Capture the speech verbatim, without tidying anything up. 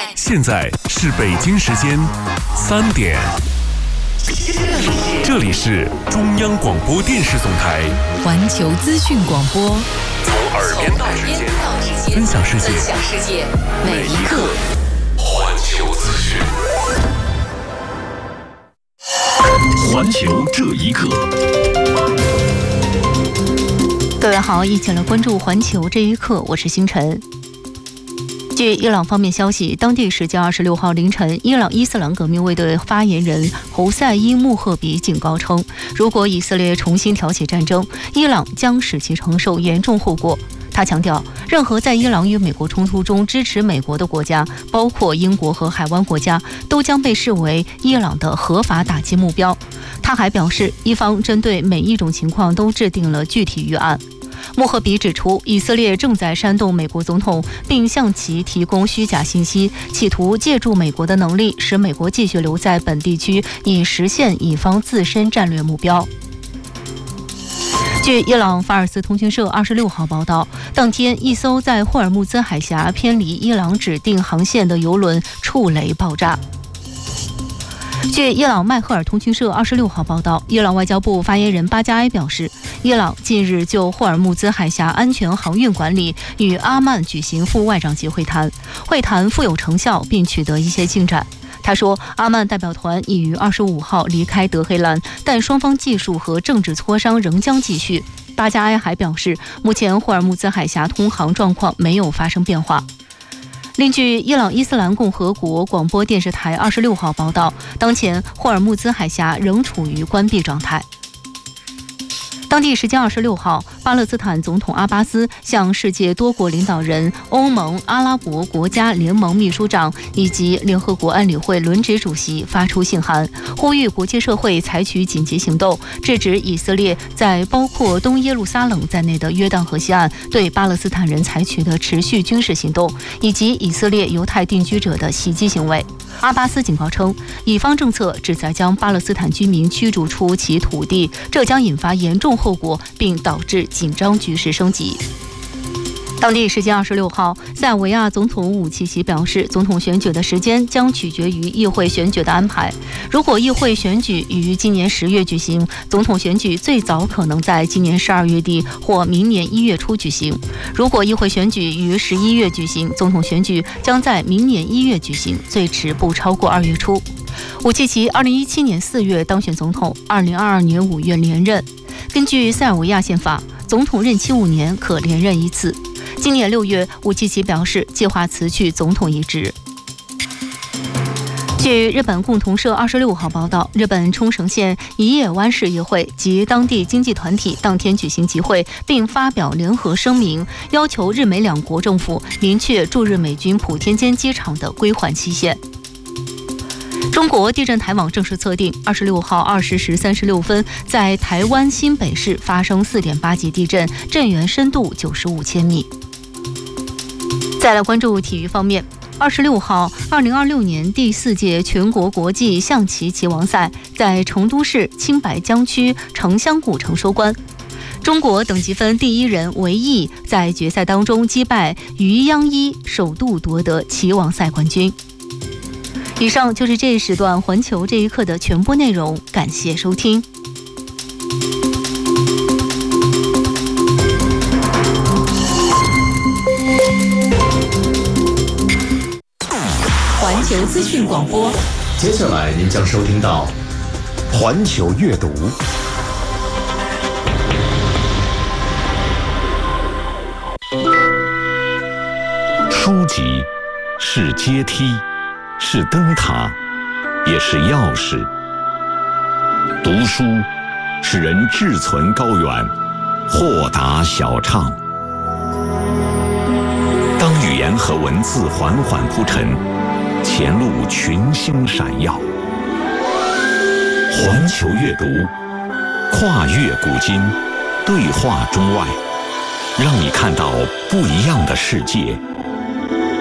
现在是北京时间三点。这里是中央广播电视总台环球资讯广播， 从耳边到指尖，分享世界，每一刻环球资讯。环球这一刻。 各位好，一起来关注环球这一刻，我是星辰。据伊朗方面消息，当地时间二十六号凌晨，伊朗伊斯兰革命卫队发言人侯赛伊穆赫比警告称，如果以色列重新挑起战争，伊朗将使其承受严重后果。他强调，任何在伊朗与美国冲突中支持美国的国家，包括英国和海湾国家，都将被视为伊朗的合法打击目标。他还表示，伊方针对每一种情况都制定了具体预案。穆赫比指出，以色列正在煽动美国总统，并向其提供虚假信息，企图借助美国的能力，使美国继续留在本地区，以实现以方自身战略目标。据伊朗法尔斯通讯社二十六号报道，当天一艘在霍尔木兹海峡偏离伊朗指定航线的油轮触雷爆炸。据伊朗迈赫尔通讯社二十六号报道，伊朗外交部发言人巴加埃表示，伊朗近日就霍尔木兹海峡安全航运管理与阿曼举行副外长级会谈，会谈富有成效，并取得一些进展。他说，阿曼代表团已于二十五号离开德黑兰，但双方技术和政治磋商仍将继续。巴加埃还表示，目前霍尔木兹海峡通航状况没有发生变化。另据伊朗伊斯兰共和国广播电视台二十六号报道，当前霍尔木兹海峡仍处于关闭状态。当地时间二十六号，巴勒斯坦总统阿巴斯向世界多国领导人、欧盟、阿拉伯国家联盟秘书长以及联合国安理会轮值主席发出信函，呼吁国际社会采取紧急行动，制止以色列在包括东耶路撒冷在内的约旦河西岸对巴勒斯坦人采取的持续军事行动，以及以色列犹太定居者的袭击行为。阿巴斯警告称，以方政策旨在将巴勒斯坦居民驱逐出其土地，这将引发严重后果，并导致紧张局势升级。当地时间二十六号，塞尔维亚总统武契奇表示，总统选举的时间将取决于议会选举的安排。如果议会选举于今年十月举行，总统选举最早可能在今年十二月底或明年一月初举行；如果议会选举于十一月举行，总统选举将在明年一月举行，最迟不超过二月初。武契奇二零一七年四月当选总统，二零二二年五月连任。根据塞尔维亚宪法，总统任期五年，可连任一次。今年六月，武契奇表示计划辞去总统一职。据日本共同社二十六号报道，日本冲绳县一叶湾市议会及当地经济团体当天举行集会，并发表联合声明，要求日美两国政府明确驻日美军普天间机场的归还期限。中国地震台网正式测定，二十六号二十时三十六分，在台湾新北市发生四点八级地震，震源深度九十五千米。再来关注体育方面，二十六号，二零二六年第四届全国国际象棋棋王赛在成都市青白江区城乡古城收官。中国等级分第一人韦毅在决赛当中击败于央一，首度夺得棋王赛冠军。以上就是这一时段环球这一刻的全部内容，感谢收听。环球资讯广播， 接下来您将收听到环球阅读。书籍是阶梯，是灯塔，也是钥匙。读书使人志存高远，豁达小畅。当语言和文字缓缓铺陈，前路群星闪耀。环球阅读，跨越古今，对话中外，让你看到不一样的世界，